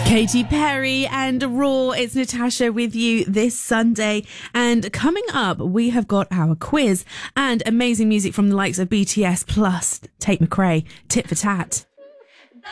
Katy Perry and Raw. It's Natasha with you this Sunday. And coming up, we have got our quiz and amazing music from the likes of BTS plus Tate McRae, Tit for Tat.